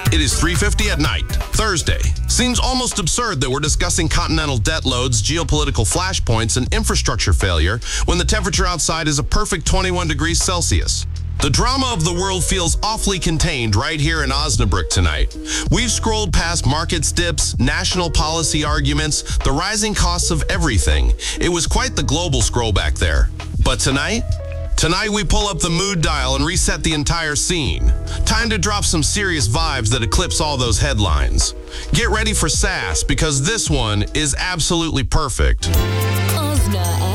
It is 3:50 at night, Thursday. Seems almost absurd that we're discussing continental debt loads, geopolitical flashpoints, and infrastructure failure when the temperature outside is a perfect 21 degrees Celsius. The drama of the world feels awfully contained right here in Osnabrück tonight. We've scrolled past markets dips, national policy arguments, the rising costs of everything. It was quite the global scroll back there. But tonight we pull up the mood dial and reset the entire scene. Time to drop some serious vibes that eclipse all those headlines. Get ready for sass, because this one is absolutely perfect. Osna